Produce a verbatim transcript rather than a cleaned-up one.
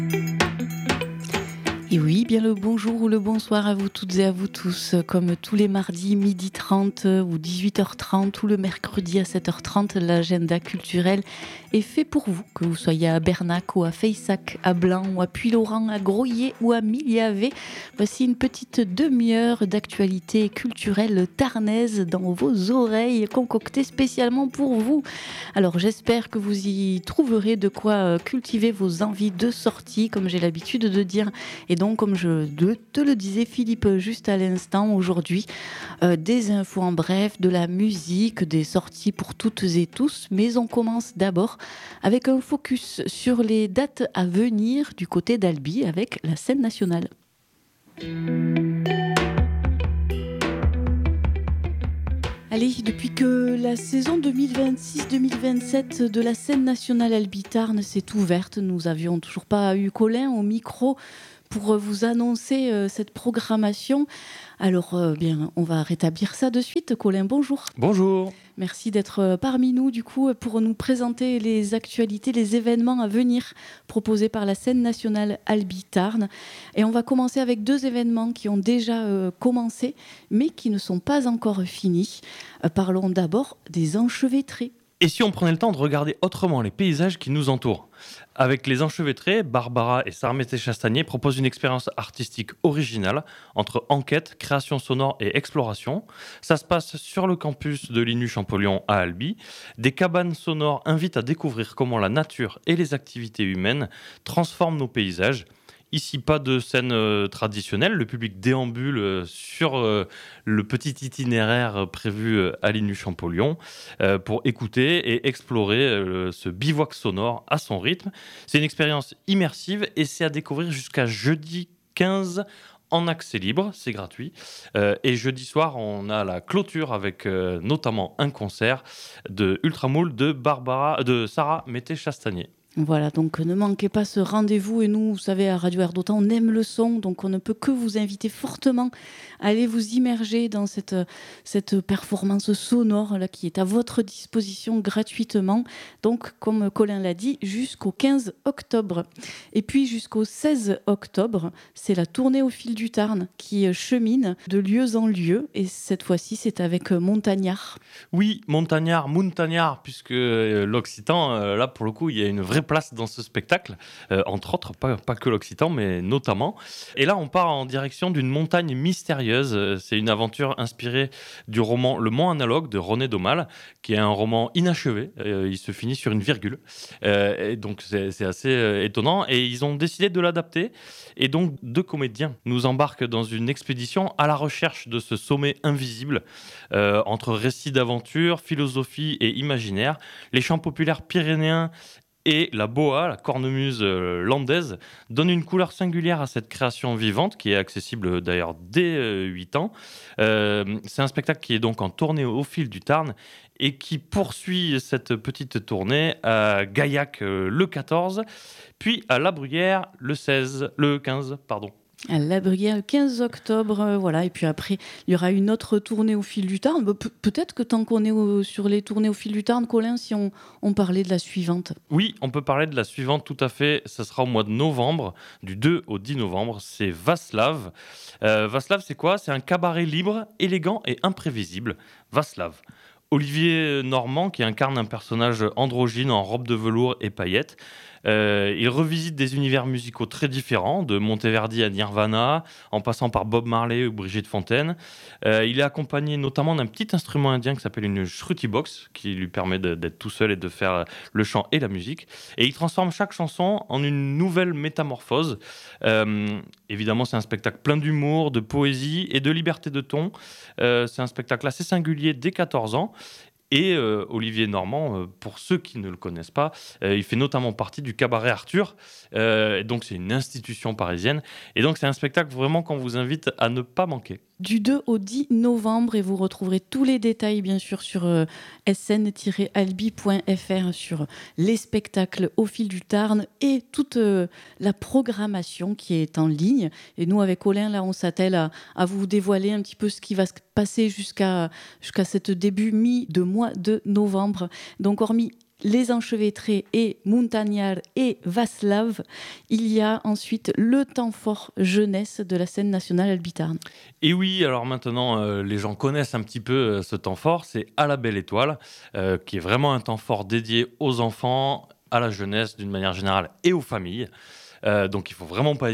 Et oui, bien le bonjour ou le bonsoir à vous toutes et à vous tous, comme tous les mardis midi trente ou dix-huit heures trente ou le mercredi à sept heures trente, l'agenda culturel est fait pour vous, que vous soyez à Bernac ou à Feyssac, à Blanc ou à Puylaurens, à Groyer ou à Miliavet. Voici une petite demi-heure d'actualité culturelle tarnaise dans vos oreilles, concoctée spécialement pour vous. Alors j'espère que vous y trouverez de quoi cultiver vos envies de sortie, comme j'ai l'habitude de dire. Et donc, comme je te le disais, Philippe, juste à l'instant, aujourd'hui, euh, des infos en bref, de la musique, des sorties pour toutes et tous. Mais on commence d'abord avec un focus sur les dates à venir du côté d'Albi avec la scène nationale. Allez, depuis que la saison deux mille vingt-six deux mille vingt-sept de la scène nationale Albi-Tarn s'est ouverte, nous n'avions toujours pas eu Colin au micro pour vous annoncer euh, cette programmation. Alors, euh, bien, on va rétablir ça de suite. Colin, bonjour. Bonjour. Merci d'être parmi nous, du coup, pour nous présenter les actualités, les événements à venir proposés par la scène nationale Albi-Tarn. Et on va commencer avec deux événements qui ont déjà euh, commencé, mais qui ne sont pas encore finis. Euh, parlons d'abord des enchevêtrés. Et si on prenait le temps de regarder autrement les paysages qui nous entourent ? Avec les enchevêtrés, Barbara et Sarah Mété-Chastanier proposent une expérience artistique originale entre enquête, création sonore et exploration. Ça se passe sur le campus de l'I N U Champollion à Albi. Des cabanes sonores invitent à découvrir comment la nature et les activités humaines transforment nos paysages. Ici, pas de scène euh, traditionnelle. Le public déambule euh, sur euh, le petit itinéraire prévu euh, à l'I N U Champollion euh, pour écouter et explorer euh, ce bivouac sonore à son rythme. C'est une expérience immersive et c'est à découvrir jusqu'à jeudi quinze en accès libre, c'est gratuit. Euh, et jeudi soir, on a la clôture avec euh, notamment un concert de Ultramoule de, Barbara, de Sarah Mété-Chastanier. Voilà, donc ne manquez pas ce rendez-vous. Et nous, vous savez, à Radio Air d'Otan, on aime le son, donc on ne peut que vous inviter fortement à aller vous immerger dans cette, cette performance sonore là, qui est à votre disposition gratuitement. Donc, comme Colin l'a dit, jusqu'au quinze octobre. Et puis, jusqu'au seize octobre, c'est la tournée au fil du Tarn qui chemine de lieu en lieu. Et cette fois-ci, c'est avec Montagnard. Oui, Montagnard, Montagnard, puisque euh, l'Occitan, euh, là, pour le coup, il y a une vraie place dans ce spectacle, euh, entre autres, pas, pas que l'Occitan, mais notamment. Et là, on part en direction d'une montagne mystérieuse. C'est une aventure inspirée du roman Le Mont Analogue de René Daumal, qui est un roman inachevé. Euh, il se finit sur une virgule. Euh, et donc, c'est, c'est assez euh, étonnant. Et ils ont décidé de l'adapter. Et donc, deux comédiens nous embarquent dans une expédition à la recherche de ce sommet invisible, euh, entre récits d'aventure, philosophie et imaginaire. Les chants populaires pyrénéens et la boa, la cornemuse euh, landaise, donne une couleur singulière à cette création vivante qui est accessible d'ailleurs dès euh, huit ans. Euh, c'est un spectacle qui est donc en tournée au fil du Tarn et qui poursuit cette petite tournée à Gaillac euh, le quatorze, puis à La Bruyère le seize, le quinze, pardon. À La Bruyère le quinze octobre, euh, voilà. Et puis après, il y aura une autre tournée au fil du Tarn. Pe- peut-être que tant qu'on est au- sur les tournées au fil du Tarn, Colin, si on, on parlait de la suivante. Oui, on peut parler de la suivante tout à fait. Ça sera au mois de novembre, du deux au dix novembre. C'est Vaslav. Euh, Vaslav, c'est quoi ? C'est un cabaret libre, élégant et imprévisible. Vaslav. Olivier Normand, qui incarne un personnage androgyne en robe de velours et paillettes. Euh, il revisite des univers musicaux très différents, de Monteverdi à Nirvana, en passant par Bob Marley ou Brigitte Fontaine. Euh, il est accompagné notamment d'un petit instrument indien qui s'appelle une shruti box, qui lui permet de, d'être tout seul et de faire le chant et la musique. Et il transforme chaque chanson en une nouvelle métamorphose. Euh, évidemment, c'est un spectacle plein d'humour, de poésie et de liberté de ton. Euh, c'est un spectacle assez singulier dès quatorze ans. Et euh, Olivier Normand, euh, pour ceux qui ne le connaissent pas, euh, il fait notamment partie du Cabaret Arthur. Euh, et donc, c'est une institution parisienne. Et donc, c'est un spectacle vraiment qu'on vous invite à ne pas manquer. Du deux au dix novembre, et vous retrouverez tous les détails, bien sûr, sur euh, s n tiret albi point f r, sur les spectacles au fil du Tarn et toute euh, la programmation qui est en ligne. Et nous, avec Colin, là, on s'attelle à, à vous dévoiler un petit peu ce qui va se passer jusqu'à, jusqu'à cette début mi de mois de novembre. Donc, hormis Les Enchevêtrés et Montagnard et Václav, il y a ensuite le temps fort jeunesse de la scène nationale albitarne. Et oui, alors maintenant, euh, les gens connaissent un petit peu euh, ce temps fort, c'est À la Belle Étoile, euh, qui est vraiment un temps fort dédié aux enfants, à la jeunesse d'une manière générale et aux familles. Euh, donc il faut vraiment pas